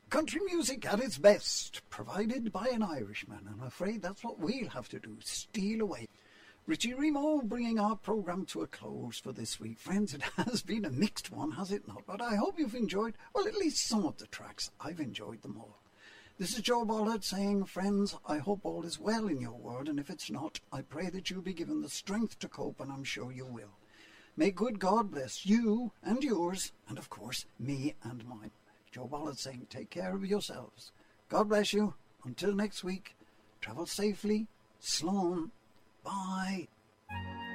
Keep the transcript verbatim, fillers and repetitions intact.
Country music at its best, provided by an Irishman. I'm afraid that's what we'll have to do, steal away. Richie Remo bringing our programme to a close for this week. Friends, it has been a mixed one, has it not? But I hope you've enjoyed, well, at least some of the tracks. I've enjoyed them all. This is Joe Bollard saying, friends, I hope all is well in your world, and if it's not, I pray that you be given the strength to cope, and I'm sure you will. May good God bless you and yours, and of course, me and mine. Joe Bollard saying, take care of yourselves. God bless you. Until next week, travel safely. Sloan. Bye.